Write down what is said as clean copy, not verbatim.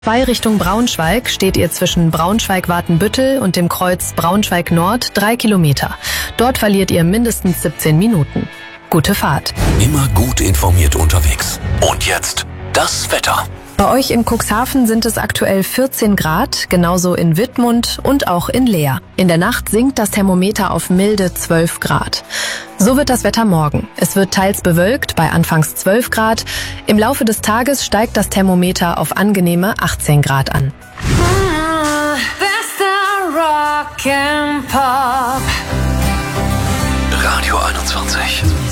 2 Richtung Braunschweig steht ihr zwischen Braunschweig-Watenbüttel und dem Kreuz Braunschweig-Nord 3 Kilometer. Dort verliert ihr mindestens 17 Minuten. Gute Fahrt. Immer gut informiert unterwegs. Und jetzt das Wetter. Bei euch in Cuxhaven sind es aktuell 14 Grad, genauso in Wittmund und auch in Leer. In der Nacht sinkt das Thermometer auf milde 12 Grad. So wird das Wetter morgen. Es wird teils bewölkt bei anfangs 12 Grad. Im Laufe des Tages steigt das Thermometer auf angenehme 18 Grad an. Bester Rock and Pop. Radio 21.